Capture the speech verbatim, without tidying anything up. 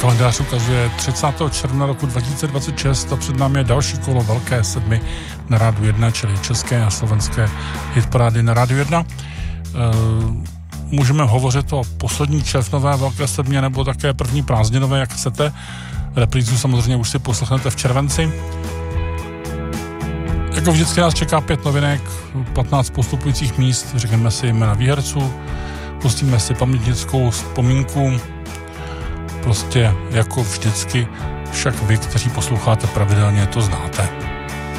Kalendář ukazuje třicátého června roku dva tisíce dvacet šest a před námi je další kolo Velké sedmi na Rádiu jedna, čili české a slovenské hitparády na Rádiu jedna. Můžeme hovořit o poslední červnové Velké sedmě nebo také první prázdninové, jak chcete. Reprízu samozřejmě už si poslechnete v červenci. Jako vždycky nás čeká pět novinek, patnáct postupujících míst, řekneme si jména výherců, pustíme si pamětnickou vzpomínku, prostě jako vždycky, však vy, kteří posloucháte pravidelně, to znáte.